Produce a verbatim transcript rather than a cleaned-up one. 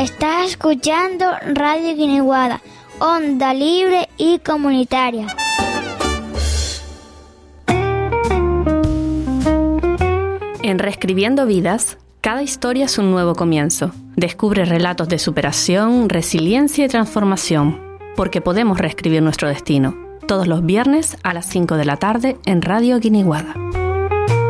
Estás escuchando Radio Guiniguada, onda libre y comunitaria. En Reescribiendo Vidas, cada historia es un nuevo comienzo. Descubre relatos de superación, resiliencia y transformación, porque podemos reescribir nuestro destino. Todos los viernes a las cinco de la tarde en Radio Guiniguada.